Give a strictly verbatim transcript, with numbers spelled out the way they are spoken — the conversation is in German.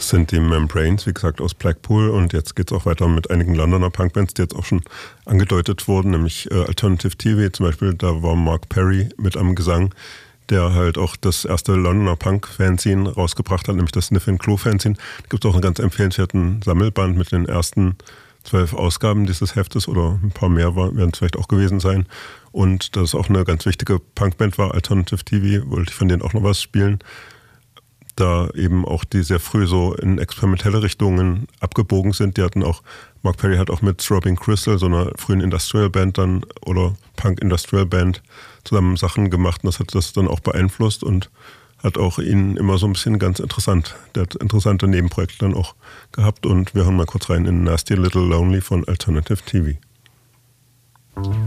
Das sind die Membranes, wie gesagt, aus Blackpool. Und jetzt geht es auch weiter mit einigen Londoner Punkbands, die jetzt auch schon angedeutet wurden, nämlich äh, Alternative T V zum Beispiel. Da war Mark Perry mit am Gesang, der halt auch das erste Londoner Punk-Fanzine rausgebracht hat, nämlich das Sniff and Clue Fanzine. Da gibt es auch einen ganz empfehlenswerten Sammelband mit den ersten zwölf Ausgaben dieses Heftes oder ein paar mehr werden es vielleicht auch gewesen sein. Und das ist auch eine ganz wichtige Punkband war, Alternative T V, wollte ich von denen auch noch was spielen. Da eben auch die sehr früh so in experimentelle Richtungen abgebogen sind. Die hatten auch, Mark Perry hat auch mit Throbbing Crystal, so einer frühen Industrial Band dann oder Punk Industrial Band zusammen Sachen gemacht und das hat das dann auch beeinflusst und hat auch ihn immer so ein bisschen ganz interessant, der hat interessante Nebenprojekte dann auch gehabt und wir hören mal kurz rein in Nasty Little Lonely von Alternative T V.